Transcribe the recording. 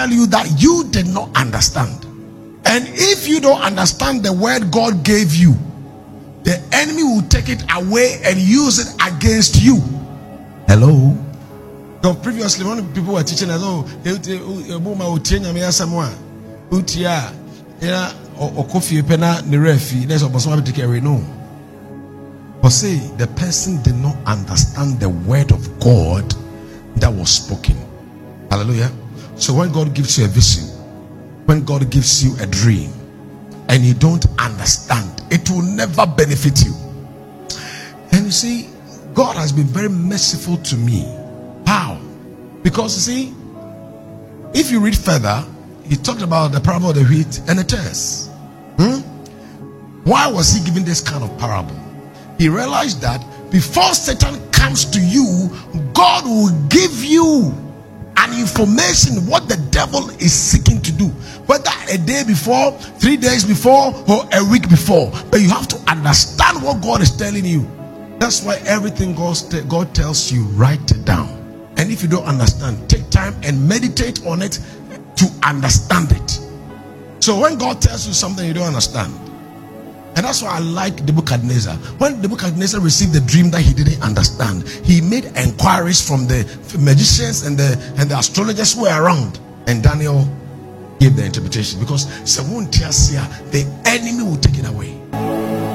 tell you that you did not understand. And if you don't understand the word God gave you, the enemy will take it away and use it against you. Hello? So previously, when people were teaching us, but say the person did not understand the word of God that was spoken. Hallelujah. So when God gives you a vision, when God gives you a dream, and you don't understand, it will never benefit you. And you see, God has been very merciful to me. How? Because you see, if you read further, he talked about the parable of the wheat and the tares. Why was he giving this kind of parable? He realized that before Satan comes to you, God will give you an information what the devil is seeking to do, whether a day before, 3 days before, or a week before. But you have to understand what God is telling you. That's why everything God tells you, write it down. And if you don't understand, take time and meditate on it to understand it. So when God tells you something you don't understand, and that's why I like Nebuchadnezzar. When Nebuchadnezzar received the dream that he didn't understand, he made inquiries from the magicians and the astrologers who were around, and Daniel gave the interpretation, because the enemy will take it away.